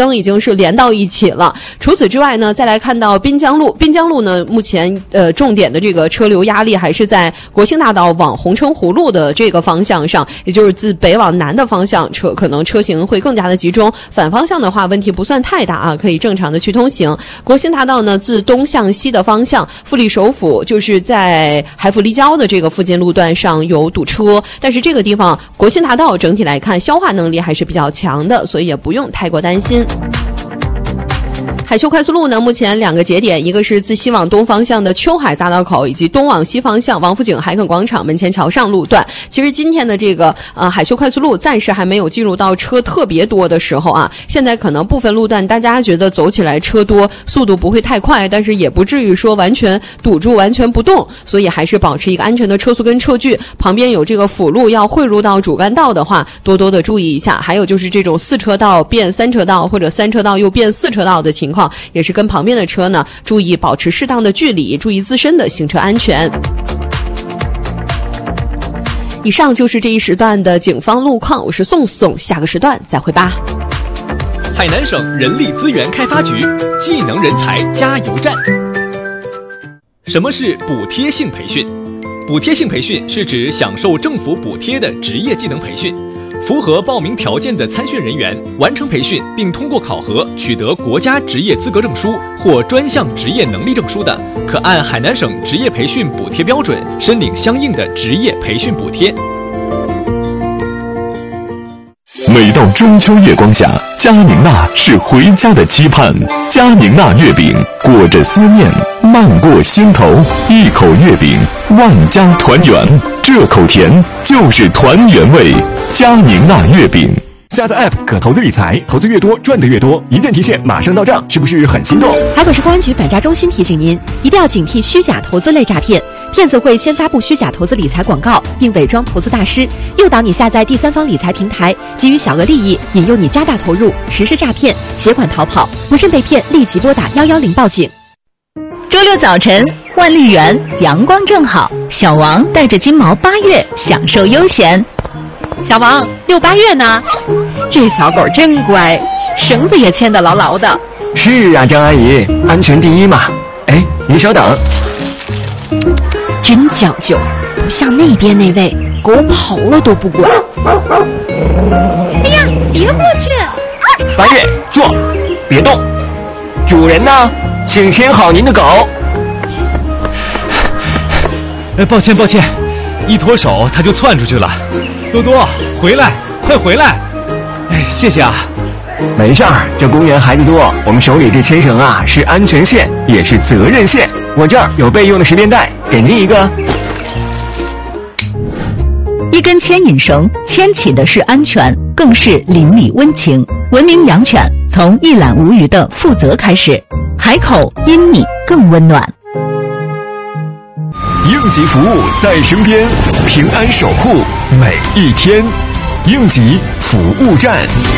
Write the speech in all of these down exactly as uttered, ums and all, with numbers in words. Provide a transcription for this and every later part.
灯已经是连到一起了。除此之外呢，再来看到滨江路，滨江路呢目前呃重点的这个车流压力还是在国兴大道往红橙湖路的这个方向上，也就是自北往南的方向，车可能车型会更加的集中。反方向的话问题不算太大啊，可以正常的去通行。国兴大道呢自东向西的方向，富力首府就是在海府立交的这个附近路段上有堵车，但是这个地方国兴大道整体来看消化能力还是比较强的，所以也不用太过担心。海修快速路呢，目前两个节点，一个是自西往东方向的秋海匝道口，以及东往西方向王府井海垦广场门前桥上路段。其实今天的这个呃海修快速路暂时还没有进入到车特别多的时候啊，现在可能部分路段大家觉得走起来车多，速度不会太快，但是也不至于说完全堵住完全不动，所以还是保持一个安全的车速跟车距。旁边有这个辅路要汇入到主干道的话，多多的注意一下。还有就是这种四车道变三车道或者三车道又变四车道的情况，也是跟旁边的车呢注意保持适当的距离，注意自身的行车安全。以上就是这一时段的警方路况，我是宋宋，下个时段再会吧。 海南省人力资源开发局技能人才加油站。什么是补贴性培训？补贴性培训是指享受政府补贴的职业技能培训。符合报名条件的参训人员完成培训并通过考核取得国家职业资格证书或专项职业能力证书的，可按海南省职业培训补贴标准申领相应的职业培训补贴。 每到中秋月光下，佳宁娜是回家的期盼。佳宁娜月饼裹着思念，漫过心头，一口月饼，万家团圆。这口甜就是团圆味。佳宁娜月饼。 下载 App 可投资理财，投资越多赚得越多，一键提现马上到账，是不是很心动？ 海口市公安局百家中心提醒您，一定要警惕虚假投资类诈骗。骗子会先发布虚假投资理财广告，并伪装投资大师，诱导你下载第三方理财平台，给予小额利益，引诱你加大投入，实施诈骗，携款逃跑。不慎被骗，立即拨打一一零报警。 周六早晨，万绿园阳光正好，小王带着金毛八月享受悠闲。 小王，遛八月呢？这小狗真乖，绳子也牵得牢牢的。 是啊，张阿姨，安全第一嘛。哎，你稍等。 真讲究，不像那边那位，狗跑了都不管。 哎呀，别过去！ 八月，坐，别动。主人呢？请牵好您的狗。 哎，抱歉抱歉，一脱手它就窜出去了。多多，回来，快回来！哎，谢谢啊。 没事儿，这公园孩子多，我们手里这牵绳啊是安全线，也是责任线。我这儿有备用的十便带，给您一个。 一根牵引绳，牵起的是安全，更是邻里温情。文明养犬，从一览无余的负责开始。海口因你更温暖。 应急服务在身边，平安守护每一天。应急服务站。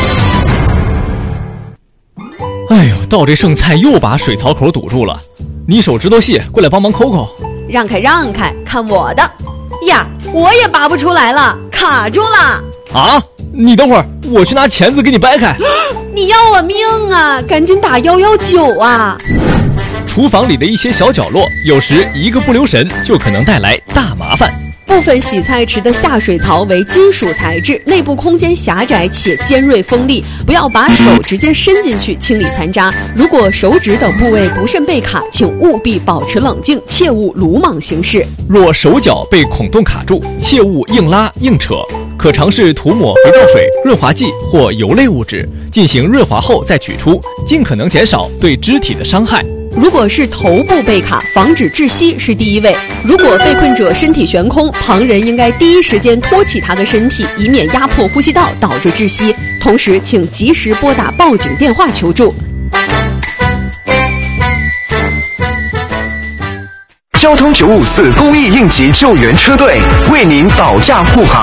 哎呦，倒这剩菜又把水槽口堵住了，你手指头细，过来帮忙抠抠。 让开让开，看我的！呀，我也拔不出来了，卡住了。 啊，你等会儿，我去拿钳子给你掰开。 你要我命啊，赶紧打一一九啊。 厨房里的一些小角落，有时一个不留神就可能带来大麻烦。 部分洗菜池的下水槽为金属材质，内部空间狭窄且尖锐锋利，不要把手直接伸进去清理残渣。如果手指等部位不慎被卡，请务必保持冷静，切勿鲁莽行事。 若手脚被孔洞卡住，切勿硬拉硬扯，可尝试涂抹肥皂水、润滑剂或油类物质，进行润滑后再取出，尽可能减少对肢体的伤害。 如果是头部被卡，防止窒息是第一位。如果被困者身体悬空，旁人应该第一时间托起他的身体，以免压迫呼吸道导致窒息。同时，请及时拨打报警电话求助。 交通九五四公益应急救援车队为您保驾护航。